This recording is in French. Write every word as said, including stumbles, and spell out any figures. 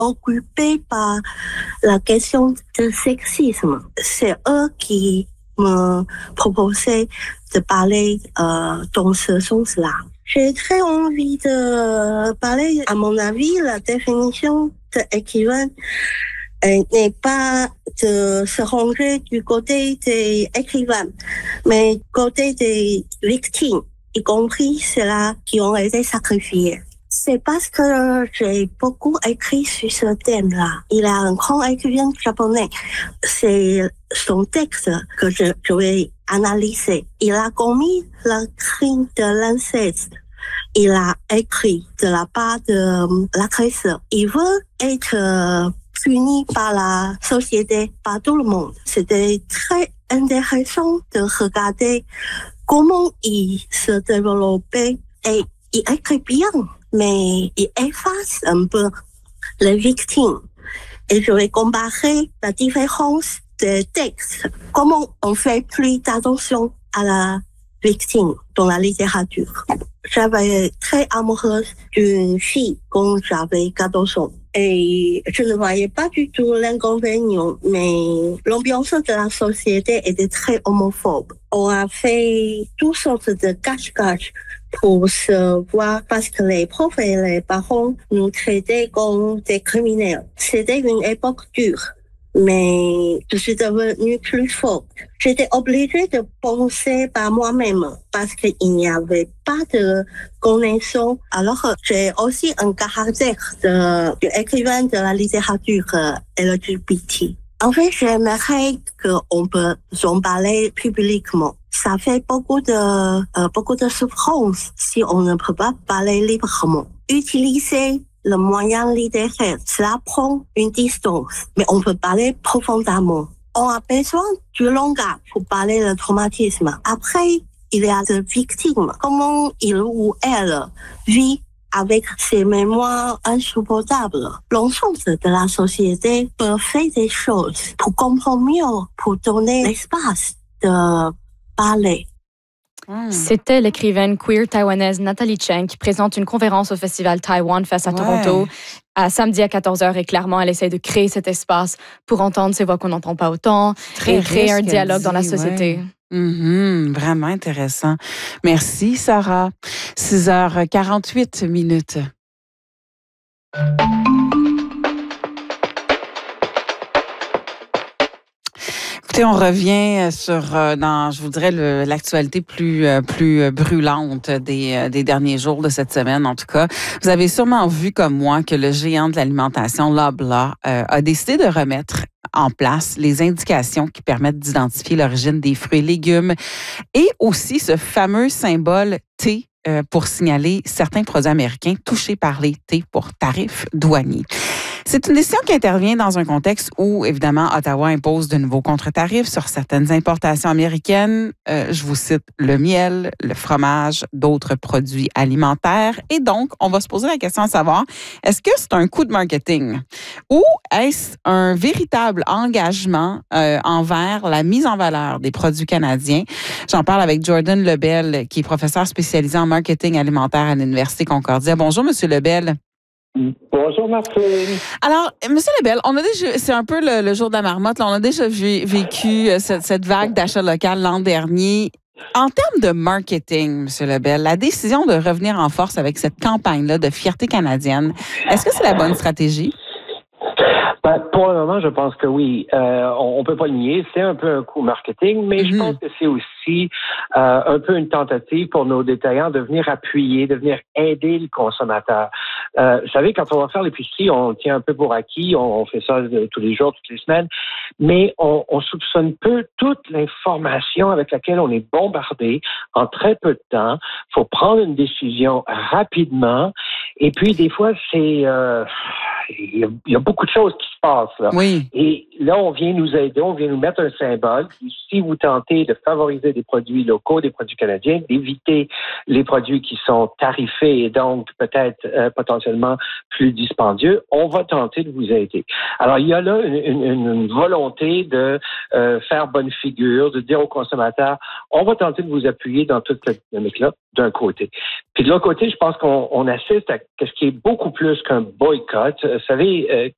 occupés par la question du sexisme. C'est eux qui me proposaient de parler euh, dans ce sens-là. J'ai très envie de parler, à mon avis, la définition de écrivain n'est pas de se ranger du côté des écrivains, mais du côté des victimes, y compris ceux-là qui ont été sacrifiés. C'est parce que j'ai beaucoup écrit sur ce thème-là. Il y a un grand écrivain japonais. C'est son texte que je, je vais analyser. Il a commis le crime de l'inceste. Il a écrit de la part de l'agresseur. Il veut être puni par la société, par tout le monde. C'était très intéressant de regarder comment il se développait et il écrit bien, mais il efface un peu les victimes. Et je vais comparer la différence des textes. Comment on fait plus attention à la victime dans la littérature. J'avais très amoureuse d'une fille quand j'avais quatorze ans. Et je ne voyais pas du tout l'inconvénient, mais l'ambiance de la société était très homophobe. On a fait toutes sortes de cache-cache pour se voir parce que les profs et les parents nous traitaient comme des criminels. C'était une époque dure, mais je suis devenue plus forte. J'étais obligée de penser par moi-même parce qu'il n'y avait pas de connaissances. Alors, j'ai aussi un caractère de, d'écrivain de la littérature L G B T. En fait, j'aimerais qu'on peut en parler publiquement. Ça fait beaucoup de, euh, beaucoup de souffrance si on ne peut pas parler librement. Utiliser le moyen littéraire, cela prend une distance, mais on peut parler profondément. On a besoin du langage pour parler le traumatisme. Après, il y a des victimes. Comment il ou elle vit avec ses mémoires insupportables. L'ensemble de la société peut faire des choses pour comprendre mieux, pour donner l'espace de parler. C'était l'écrivaine queer taïwanaise Natalie Cheng qui présente une conférence au festival Taïwan face à ouais. Toronto à samedi à quatorze heures et clairement elle essaie de créer cet espace pour entendre ces voix qu'on n'entend pas autant Très et créer un dialogue dit, dans la société. Ouais. Mm-hmm, vraiment intéressant. Merci Sarah. six heures quarante-huit minutes. Écoutez, on revient sur, euh, dans, je vous dirais, le, l'actualité plus euh, plus brûlante des, euh, des derniers jours de cette semaine, en tout cas. Vous avez sûrement vu, comme moi, que le géant de l'alimentation, Loblaw, euh, a décidé de remettre en place les indications qui permettent d'identifier l'origine des fruits et légumes et aussi ce fameux symbole T euh, pour signaler certains produits américains touchés par les T pour tarifs douaniers. C'est une décision qui intervient dans un contexte où, évidemment, Ottawa impose de nouveaux contre-tarifs sur certaines importations américaines. Euh, je vous cite le miel, le fromage, d'autres produits alimentaires. Et donc, on va se poser la question à savoir, est-ce que c'est un coup de marketing ou est-ce un véritable engagement euh, envers la mise en valeur des produits canadiens? J'en parle avec Jordan Lebel, qui est professeur spécialisé en marketing alimentaire à l'Université Concordia. Bonjour, Monsieur Lebel. Bonjour Martine. Alors, Monsieur Lebel, on a déjà, c'est un peu le, le jour de la marmotte, là, on a déjà vu, vécu cette, cette vague d'achat local l'an dernier. En termes de marketing, Monsieur Lebel, la décision de revenir en force avec cette campagne-là de fierté canadienne, est-ce que c'est la bonne stratégie? Ben, pour le moment, je pense que oui. Euh, on, on peut pas le nier, c'est un peu un coup marketing, mais mm-hmm. je pense que c'est aussi euh, un peu une tentative pour nos détaillants de venir appuyer, de venir aider le consommateur. Euh, vous savez, quand on va faire l'épicerie, on tient un peu pour acquis, on, on fait ça de, tous les jours, toutes les semaines, mais on, on soupçonne peu toute l'information avec laquelle on est bombardé en très peu de temps. Il faut prendre une décision rapidement, et puis des fois, c'est... Euh, il y, a, il y a beaucoup de choses qui se passent là. Oui. Et là, on vient nous aider, on vient nous mettre un symbole. Si vous tentez de favoriser des produits locaux, des produits canadiens, d'éviter les produits qui sont tarifés et donc peut-être euh, potentiellement plus dispendieux, on va tenter de vous aider. Alors, il y a là une, une, une volonté de euh, faire bonne figure, de dire aux consommateurs, on va tenter de vous appuyer dans toute cette dynamique-là, d'un côté. Puis de l'autre côté, je pense qu'on on assiste à ce qui est beaucoup plus qu'un boycott. Vous savez, euh,